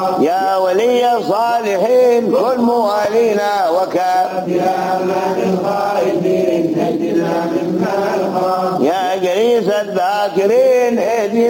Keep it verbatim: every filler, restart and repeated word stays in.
يا ولي الصالحين كن موالينا وكان يا أولاد الخائفين نجنا مما الخاف يا جليس الذاكرين اهدنا